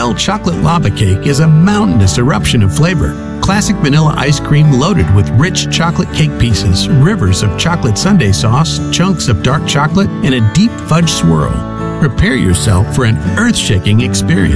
Bell Chocolate Lava Cake is a mountainous eruption of flavor. Classic vanilla ice cream loaded with rich chocolate cake pieces, rivers of chocolate sundae sauce, chunks of dark chocolate, and a deep fudge swirl. Prepare yourself for an earth-shaking experience.